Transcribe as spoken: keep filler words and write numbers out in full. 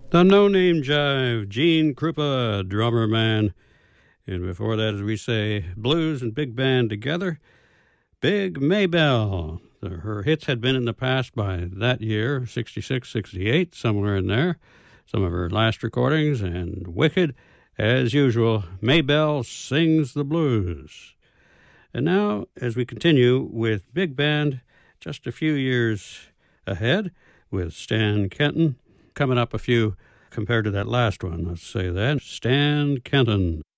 The No Name Jive, Gene Krupa, drummer man. And before that, as we say, blues and big band together, Big Maybelle. Her hits had been in the past by that year, sixty-six, sixty-eight, somewhere in there. Some of her last recordings, and Wicked, as usual, Maybelle sings the blues. And now, as we continue with big band, just a few years ahead, with Stan Kenton, coming up a few compared to that last one, let's say that. Stan Kenton.